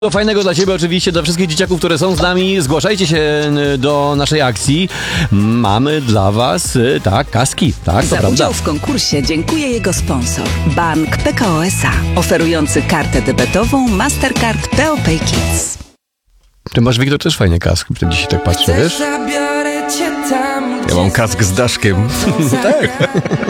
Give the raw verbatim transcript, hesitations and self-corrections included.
Fajnego dla Ciebie oczywiście, dla wszystkich dzieciaków, które są z nami. Zgłaszajcie się do naszej akcji. Mamy dla Was, tak, kaski. Tak, Za to udział prawda. w konkursie dziękuję jego sponsor. Bank P K O S A, oferujący kartę debetową Mastercard P O Pay Kids. Ty masz, Wiktor, też fajnie kask. Wtedy dzisiaj tak patrzę, wiesz? Ja mam kask z daszkiem. Tak.